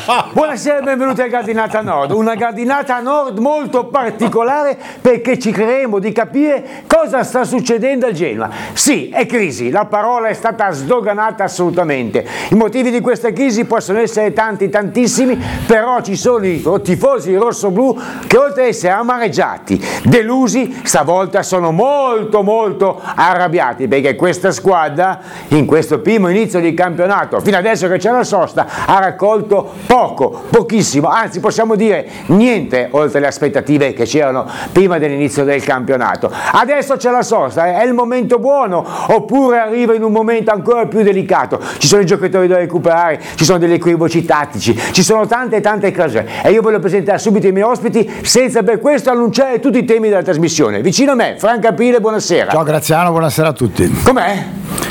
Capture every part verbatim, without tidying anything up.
Buonasera e benvenuti a Gardinata Nord, una Gardinata Nord molto particolare perché ci creeremo di capire cosa sta succedendo al Genoa. Sì, è crisi, la parola è stata sdoganata assolutamente. I motivi di questa crisi possono essere tanti, tantissimi, però ci sono i tifosi rossoblù che oltre ad essere amareggiati, delusi, stavolta sono molto molto arrabbiati perché questa squadra in questo primo inizio di campionato, fino adesso che c'è la sosta, ha raccolto poco, pochissimo, anzi possiamo dire niente oltre le aspettative che c'erano prima dell'inizio del campionato. Adesso c'è la sosta, è il momento buono oppure arriva in un momento ancora più delicato? Ci sono i giocatori da recuperare, ci sono degli equivoci tattici, ci sono tante tante cose e io voglio presentare subito i miei ospiti senza per questo annunciare tutti i temi della trasmissione. Vicino a me Franco Aprile, buonasera. Ciao Graziano, buonasera a tutti. Com'è?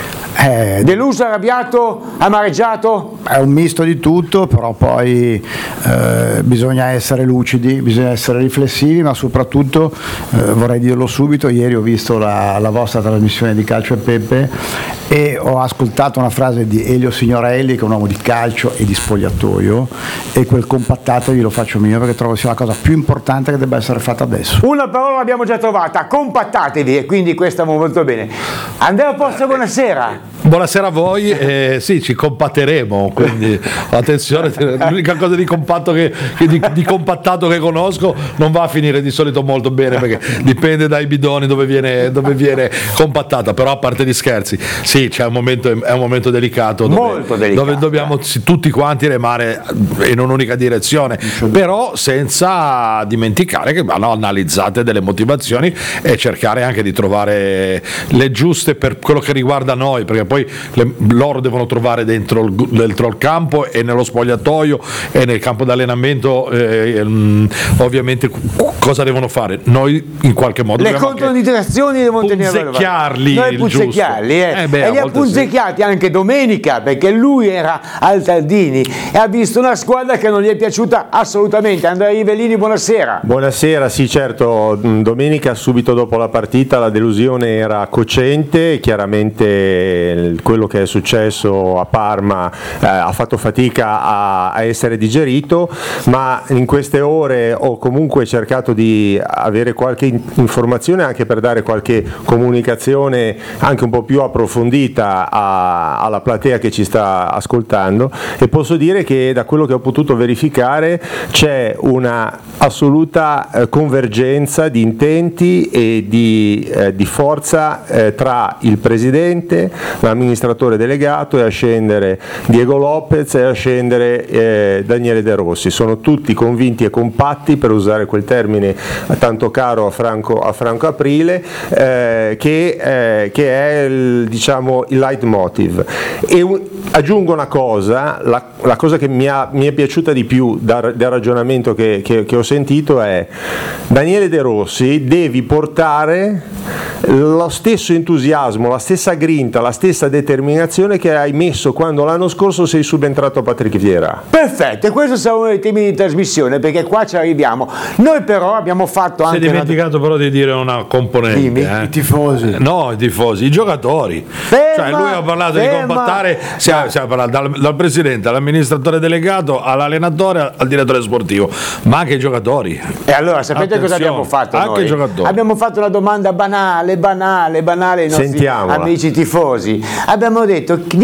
Eh, Deluso, arrabbiato, amareggiato? È un misto di tutto, però poi eh, bisogna essere lucidi, bisogna essere riflessivi, ma soprattutto eh, vorrei dirlo subito, ieri ho visto la, la vostra trasmissione di Calcio e Pepe e ho ascoltato una frase di Elio Signorelli, che è un uomo di calcio e di spogliatoio, e quel compattatevi lo faccio mio perché trovo sia la cosa più importante che debba essere fatta adesso. Una parola l'abbiamo già trovata, compattatevi, e quindi questa va molto bene. Andrea Pozzo, buonasera. Buonasera a voi, eh, sì, ci compatteremo, quindi attenzione, l'unica cosa di compatto che, che di, di compattato che conosco non va a finire di solito molto bene perché dipende dai bidoni dove viene, dove viene compattata, però a parte gli scherzi, sì, c'è un momento, è un momento delicato dove, molto delicato, dove dobbiamo tutti quanti remare in un'unica direzione, però senza dimenticare che vanno analizzate delle motivazioni e cercare anche di trovare le giuste per quello che riguarda noi, perché poi le, loro devono trovare dentro il, dentro il campo e nello spogliatoio e nel campo d'allenamento eh, mh, ovviamente cosa devono fare, noi in qualche modo le controindicazioni devono tenere punzecchiarli, punzecchiarli eh. Eh beh, e li ha punzecchiati sì. Anche domenica perché lui era al Tardini e ha visto una squadra che non gli è piaciuta assolutamente. Andrea Rivellini, buonasera. Buonasera, sì certo, domenica subito dopo la partita la delusione era cocente, chiaramente quello che è successo a Parma eh, ha fatto fatica a, a essere digerito, ma in queste ore ho comunque cercato di avere qualche in- informazione anche per dare qualche comunicazione anche un po' più approfondita a, alla platea che ci sta ascoltando, e posso dire che da quello che ho potuto verificare c'è una assoluta eh, convergenza di intenti e di, eh, di forza eh, tra il presidente, l'amministratore delegato e a scendere Diego Lopez e a scendere eh, Daniele De Rossi. Sono tutti convinti e compatti, per usare quel termine tanto caro a Franco, a Franco Aprile, eh, che, eh, che è il, diciamo, il leitmotiv. E un, aggiungo una cosa, la, la cosa che mi, ha, mi è piaciuta di più dal, dal ragionamento che, che, che ho sentito è: Daniele De Rossi, devi portare lo stesso entusiasmo, la stessa grinta, la stessa determinazione che hai messo quando l'anno scorso sei subentrato a Patrick Vieira. Perfetto, e questo sarà uno dei temi di trasmissione perché qua ci arriviamo. Noi però abbiamo fatto anche... Si è dimenticato una... però di dire una componente, eh? I tifosi. No, i tifosi, i giocatori. Ferma, cioè lui ha parlato ferma. di compattare, si ha, si ha parlato dal, dal presidente all'amministratore delegato all'allenatore al direttore sportivo, ma anche i giocatori. E allora sapete Attenzione, cosa abbiamo fatto anche noi? I giocatori. Abbiamo fatto una domanda banale, banale, banale ai nostri Sentiamola. amici tifosi. Abbiamo detto